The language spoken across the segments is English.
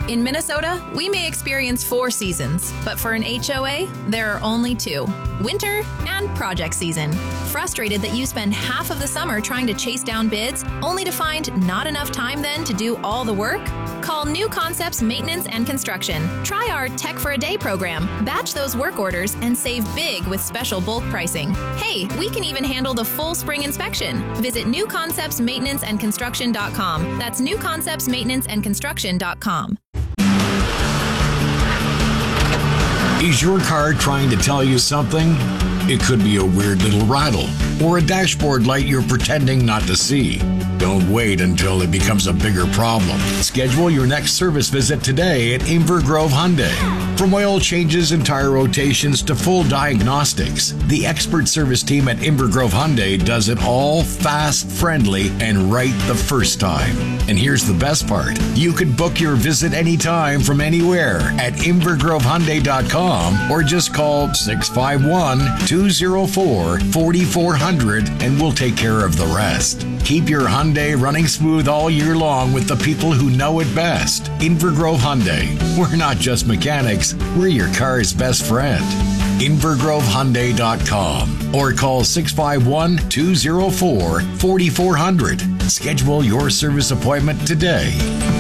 In Minnesota, we may experience 4 seasons, but for an HOA, there are only 2. Winter and project season. Frustrated that you spend half of the summer trying to chase down bids, only to find not enough time then to do all the work? Call New Concepts Maintenance and Construction. Try our Tech for a Day program. Batch those work orders and save big with special bulk pricing. Hey, we can even handle the full spring inspection. Visit newconceptsmaintenanceandconstruction.com. That's newconceptsmaintenanceandconstruction.com. Is your car trying to tell you something? It could be a weird little rattle or a dashboard light you're pretending not to see. Don't wait until it becomes a bigger problem. Schedule your next service visit today at Inver Grove Hyundai. From oil changes and tire rotations to full diagnostics, the expert service team at Inver Grove Hyundai does it all fast, friendly, and right the first time. And here's the best part. You can book your visit anytime from anywhere at invergrovehyundai.com or just call 651-204-4400 and we'll take care of the rest. Keep your Hyundai running smooth all year long with the people who know it best. Inver Grove Hyundai. We're not just mechanics, we're your car's best friend. invergrovehyundai.com or call 651-204-4400. Schedule your service appointment today.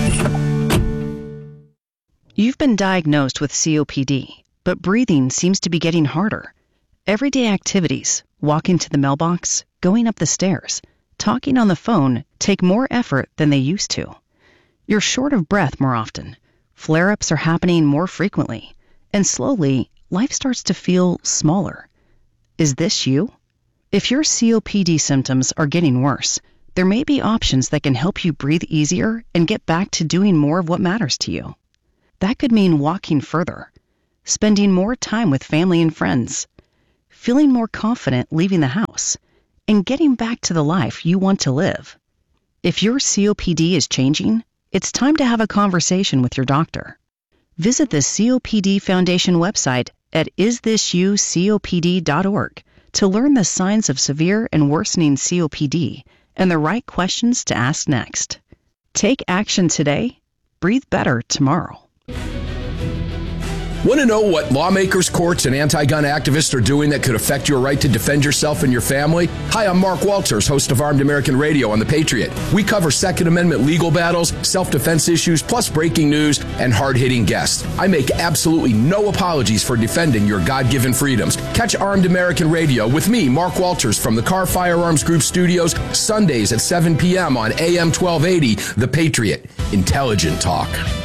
You've been diagnosed with COPD, but breathing seems to be getting harder. Everyday activities, walking to the mailbox, going up the stairs, talking on the phone take more effort than they used to. You're short of breath more often. Flare-ups are happening more frequently. And slowly, life starts to feel smaller. Is this you? If your COPD symptoms are getting worse, there may be options that can help you breathe easier and get back to doing more of what matters to you. That could mean walking further, spending more time with family and friends, feeling more confident leaving the house, and getting back to the life you want to live. If your COPD is changing, it's time to have a conversation with your doctor. Visit the COPD Foundation website at isthisyoucopd.org to learn the signs of severe and worsening COPD and the right questions to ask next. Take action today. Breathe better tomorrow. Want to know what lawmakers, courts, and anti-gun activists are doing that could affect your right to defend yourself and your family? Hi, I'm Mark Walters, host of Armed American Radio on The Patriot. We cover Second Amendment legal battles, self-defense issues, plus breaking news and hard-hitting guests. I make absolutely no apologies for defending your God-given freedoms. Catch Armed American Radio with me, Mark Walters, from the Car Firearms Group studios, Sundays at 7 p.m. on AM 1280, The Patriot. Intelligent talk.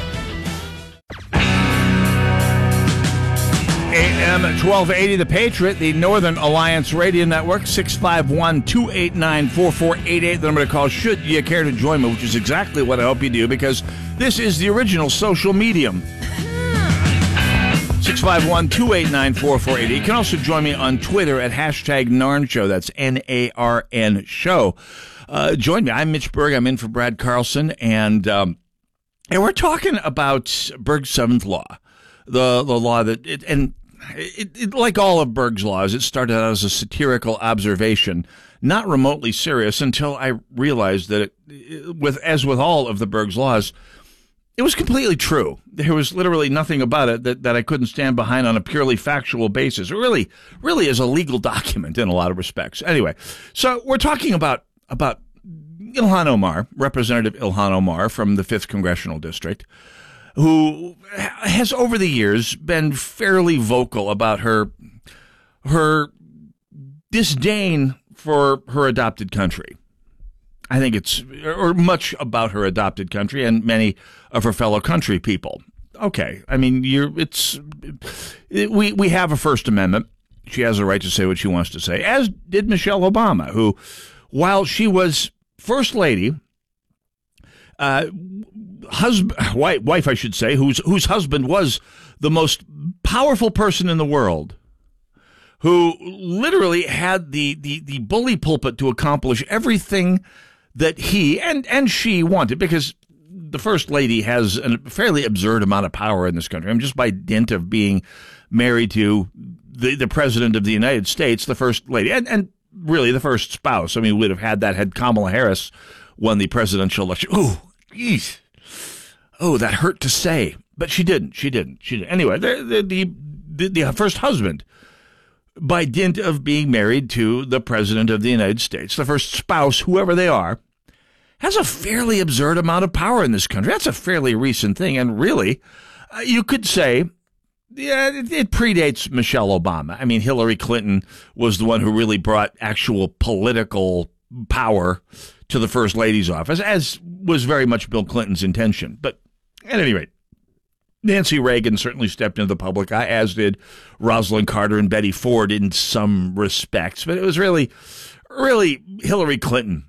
AM 1280, The Patriot, the Northern Alliance Radio Network, 651-289-4488, the number to call should you care to join me, which is exactly what I hope you do, because this is the original social medium. 651-289-4488. You can also join me on Twitter at hashtag Narn Show. That's N-A-R-N Show. Join me. I'm Mitch Berg. I'm in for Brad Carlson, and we're talking about Berg's seventh law. The law that, like all of Berg's laws, it started out as a satirical observation, not remotely serious, until I realized that, as with all of the Berg's laws, it was completely true. There was literally nothing about it that I couldn't stand behind on a purely factual basis. It really is a legal document in a lot of respects. Anyway, so we're talking about Ilhan Omar, Representative Ilhan Omar from the 5th Congressional District, who has over the years been fairly vocal about her disdain for her adopted country. I think or much about her adopted country and many of her fellow country people. Okay, I mean, we have a First Amendment. She has a right to say what she wants to say, as did Michelle Obama, who, while she was First Lady, wife, I should say, whose husband was the most powerful person in the world, who literally had the bully pulpit to accomplish everything that he and she wanted, because the First Lady has a fairly absurd amount of power in this country. I mean, just by dint of being married to the President of the United States, the First Lady, and really the first spouse. I mean, we would have had that had Kamala Harris won the presidential election. Ooh, geez. Oh, that hurt to say, but she didn't. Anyway, the first husband, by dint of being married to the President of the United States, the first spouse, whoever they are, has a fairly absurd amount of power in this country. That's a fairly recent thing, and really, you could say, yeah, it predates Michelle Obama. I mean, Hillary Clinton was the one who really brought actual political power to the First Lady's office, as was very much Bill Clinton's intention. But at any rate, Nancy Reagan certainly stepped into the public eye, as did Rosalind Carter and Betty Ford in some respects. But it was really Hillary Clinton,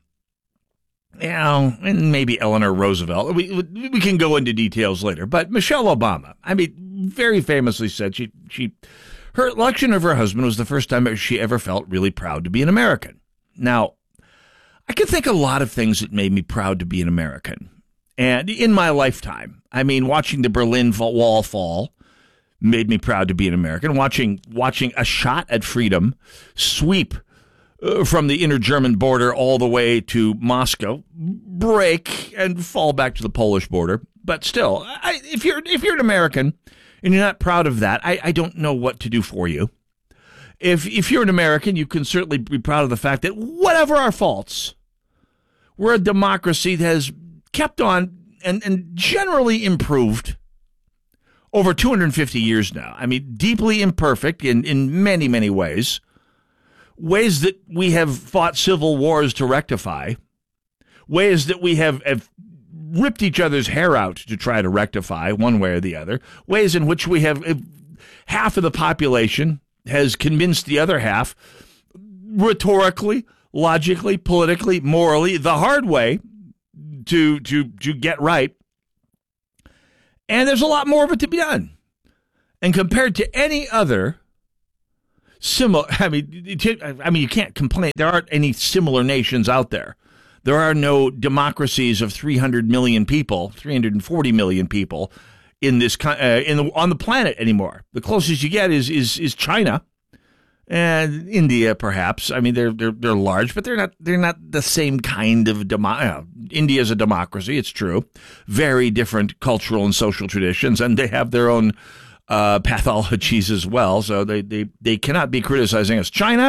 and maybe Eleanor Roosevelt. We can go into details later. But Michelle Obama, I mean, very famously said her election of her husband was the first time she ever felt really proud to be an American. Now, I can think a lot of things that made me proud to be an American. And in my lifetime, I mean, watching the Berlin Wall fall made me proud to be an American. Watching a shot at freedom sweep from the inner German border all the way to Moscow, break and fall back to the Polish border. But still, if you're an American and you're not proud of that, I don't know what to do for you. If you're an American, you can certainly be proud of the fact that whatever our faults, we're a democracy that has kept on and generally improved over 250 years now. I mean, deeply imperfect in many, many ways that we have fought civil wars to rectify, ways that we have ripped each other's hair out to try to rectify one way or the other, ways in which we have half of the population has convinced the other half rhetorically, logically, politically, morally, the hard way to get right. And there's a lot more of it to be done. And compared to any other similar, I mean, you can't complain. There aren't any similar nations out there. There are no democracies of 300 million people, 340 million people in this on the planet anymore. The closest you get is China and India, perhaps. I mean, they're large, but they're not the same kind of India is a democracy. It's true, very different cultural and social traditions, and they have their own pathologies as well. So they cannot be criticizing us. China,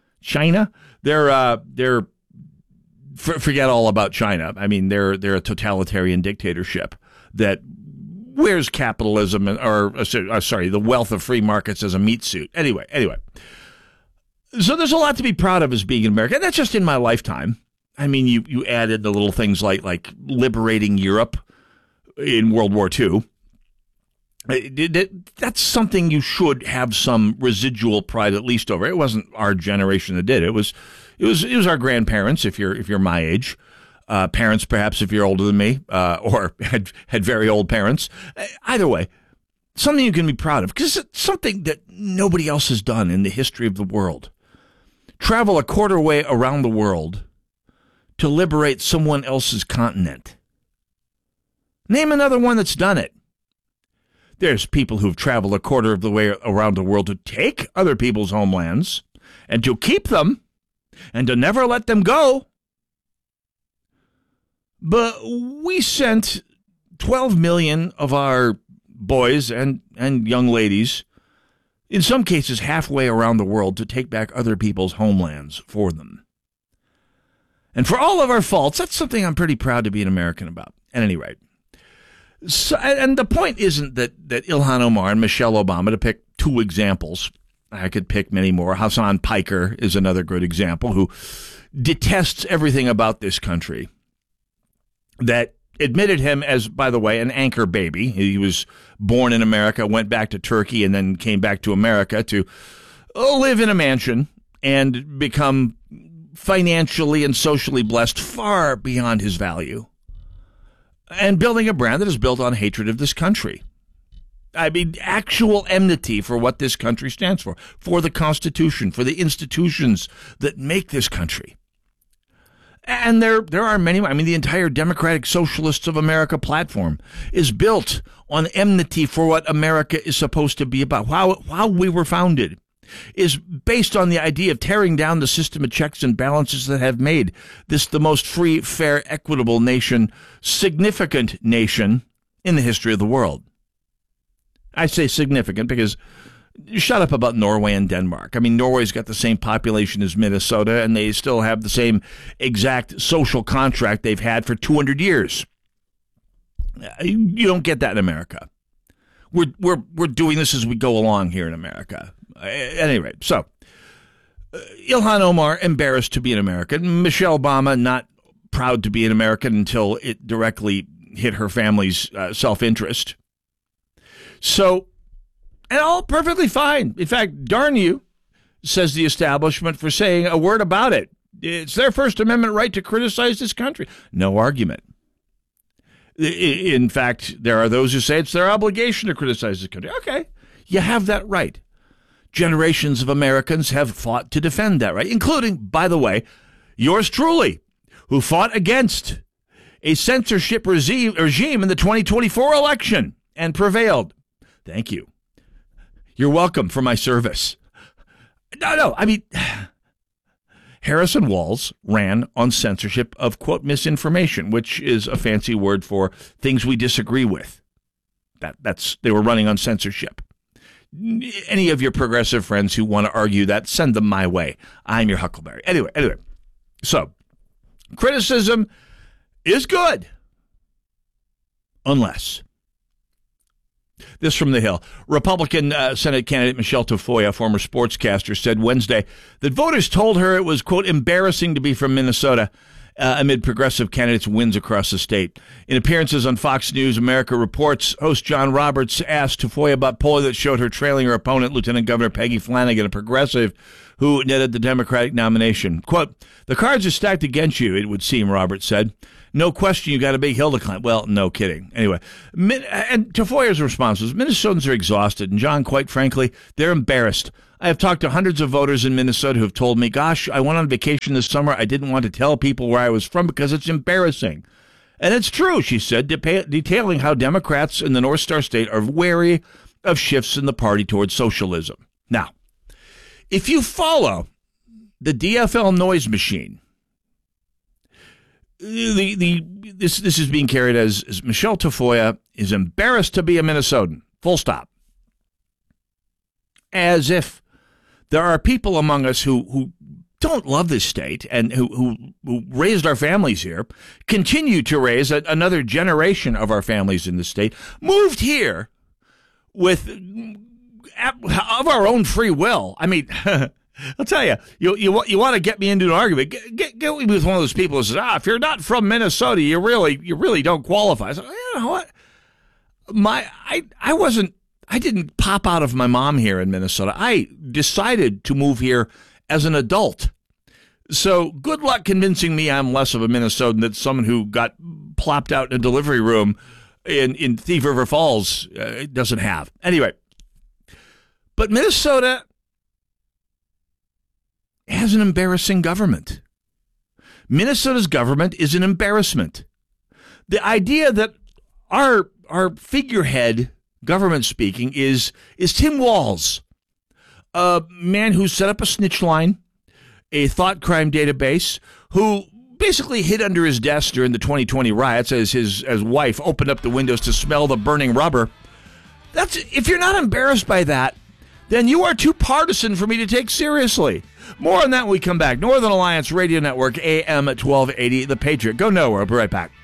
they're forget all about China. I mean, they're a totalitarian dictatorship that wears capitalism the wealth of free markets as a meat suit. Anyway. So there's a lot to be proud of as being an American. That's just in my lifetime. I mean, you added the little things like liberating Europe in World War II. That's something you should have some residual pride at least over. It wasn't our generation that did it. It was our grandparents, if you're my age. Parents, perhaps, if you're older than me, or had very old parents. Either way, something you can be proud of, because it's something that nobody else has done in the history of the world. Travel a quarter way around the world to liberate someone else's continent. Name another one that's done it. There's people who've traveled a quarter of the way around the world to take other people's homelands and to keep them and to never let them go. But we sent 12 million of our boys and young ladies, in some cases halfway around the world, to take back other people's homelands for them. And for all of our faults, that's something I'm pretty proud to be an American about, at any rate. So, and the point isn't that Ilhan Omar and Michelle Obama, to pick two examples, I could pick many more. Hassan Piker is another good example, who detests everything about this country, that admitted him as, by the way, an anchor baby. He was born in America, went back to Turkey, and then came back to America to live in a mansion and become financially and socially blessed far beyond his value, and building a brand that is built on hatred of this country. I mean, actual enmity for what this country stands for the Constitution, for the institutions that make this country. And there are many. I mean, the entire Democratic Socialists of America platform is built on enmity for what America is supposed to be about. How we were founded is based on the idea of tearing down the system of checks and balances that have made this the most free, fair, equitable nation, significant nation in the history of the world. I say significant because shut up about Norway and Denmark. I mean, Norway's got the same population as Minnesota, and they still have the same exact social contract they've had for 200 years. You don't get that in America. We're doing this as we go along here in America. At any rate, so Ilhan Omar embarrassed to be an American. Michelle Obama not proud to be an American until it directly hit her family's self-interest. So, and all perfectly fine. In fact, darn you, says the establishment, for saying a word about it. It's their First Amendment right to criticize this country. No argument. In fact, there are those who say it's their obligation to criticize this country. Okay, you have that right. Generations of Americans have fought to defend that right, including, by the way, yours truly, who fought against a censorship regime in the 2024 election and prevailed. Thank you. You're welcome for my service. No, I mean, Harrison Walls ran on censorship of, quote, misinformation, which is a fancy word for things we disagree with. They were running on censorship. Any of your progressive friends who want to argue that, send them my way. I'm your Huckleberry. Anyway, so criticism is good, unless. This from The Hill. Republican Senate candidate Michelle Tafoya, former sportscaster, said Wednesday that voters told her it was, quote, embarrassing to be from Minnesota amid progressive candidates' wins across the state. In appearances on Fox News America Reports, host John Roberts asked Tafoya about polling that showed her trailing her opponent, Lieutenant Governor Peggy Flanagan, a progressive who netted the Democratic nomination. Quote, the cards are stacked against you, it would seem, Roberts said. No question you got a big hill to climb. Well, no kidding. Anyway, and Tafoya's response was, Minnesotans are exhausted, and John, quite frankly, they're embarrassed. I have talked to hundreds of voters in Minnesota who have told me, gosh, I went on vacation this summer. I didn't want to tell people where I was from because it's embarrassing. And it's true, she said, detailing how Democrats in the North Star State are wary of shifts in the party towards socialism. Now, if you follow the DFL noise machine, this is being carried as Michelle Tafoya is embarrassed to be a Minnesotan. Full stop. As if there are people among us who don't love this state and who raised our families here, continue to raise another generation of our families in the state, moved here of our own free will. I mean, I'll tell you, you want to get me into an argument, get me with one of those people who says, if you're not from Minnesota, you really don't qualify. So, you know what? I didn't pop out of my mom here in Minnesota. I decided to move here as an adult. So good luck convincing me I'm less of a Minnesotan than someone who got plopped out in a delivery room in Thief River Falls doesn't have. Anyway, but Minnesota has an embarrassing government. Minnesota's government is an embarrassment. The idea that our figurehead, government speaking, is Tim Walz, a man who set up a snitch line, a thought crime database, who basically hid under his desk during the 2020 riots as his wife opened up the windows to smell the burning rubber. If you're not embarrassed by that, then you are too partisan for me to take seriously. More on that when we come back. Northern Alliance Radio Network, AM 1280, The Patriot. Go nowhere. I'll be right back.